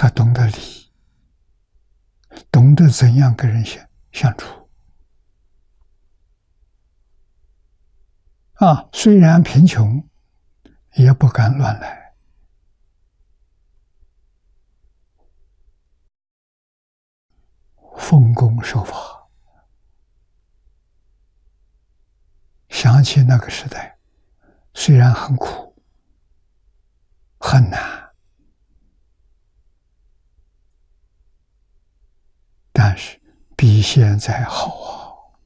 他懂得礼，懂得怎样跟人相处。虽然贫穷，也不敢乱来。奉公守法。想起那个时代，虽然很苦，很难，但是比现在好啊。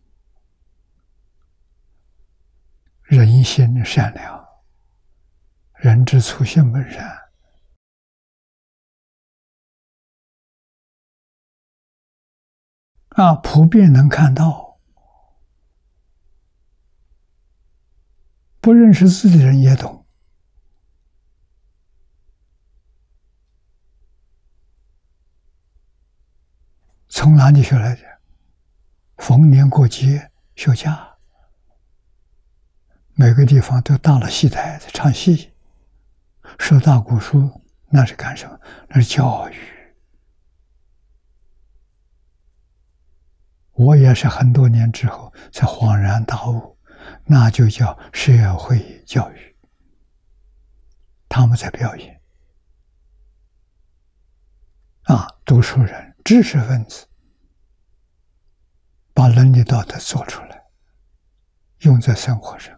人心善良，人之初性本善。普遍能看到，不认识字的人也懂。从哪里学来的？逢年过节休假，每个地方都搭了戏台子唱戏，说大古书，那是干什么？那是教育。我也是很多年之后才恍然大悟，那就叫社会教育。他们在表演。读书人、知识分子把伦理道德做出来，用在生活上。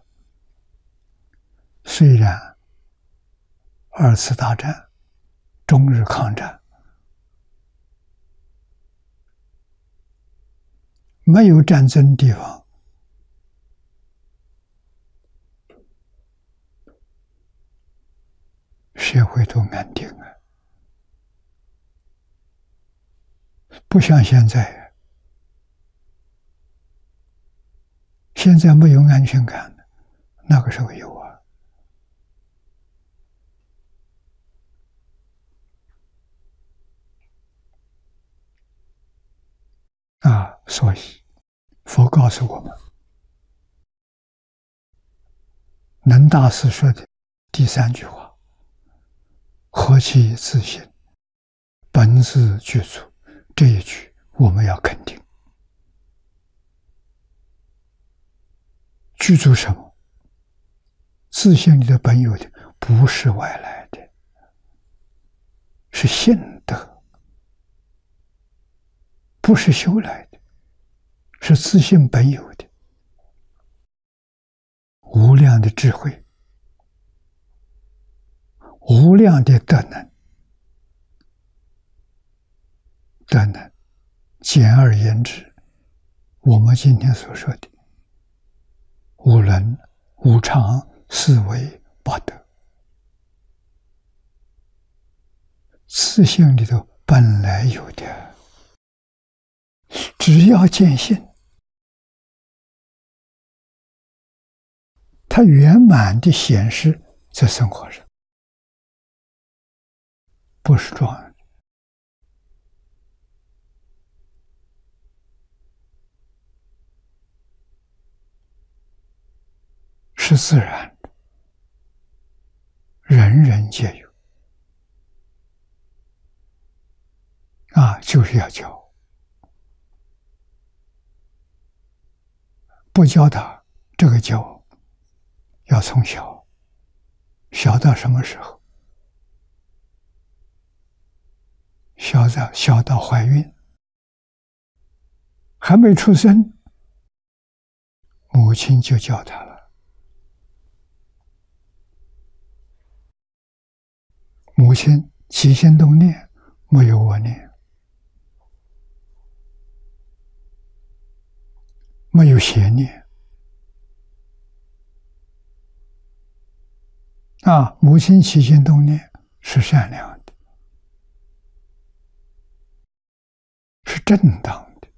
虽然二次大战、中日抗战没有战争地方，社会都安定啊，不像现在。现在没有安全感的，那个时候有所以佛告诉我们，能大师说的第3句话，何其自信，本自具足，这一句我们要肯定。具足什么？自信里的本有的，不是外来的，是性德，不是修来的，是自信本有的。无量的智慧，无量的德能。德能，简而言之，我们今天所说的五伦、五常、四维、八德，自性里头本来有的，只要见性，它圆满的显示在生活上，不是装的。是自然的，人人皆有。就是要教，不教他，这个教要从小，小到什么时候？小到怀孕，还没出生，母亲就教他了。母亲起心动念，没有我念，没有邪念。母亲起心动念是善良的，是正当的。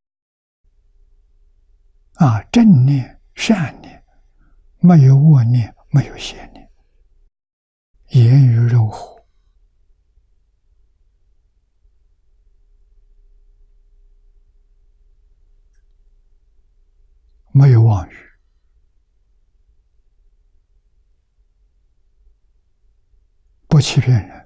正念、善念，没有恶念，没有邪念，言语柔和，没有妄语，不欺骗人，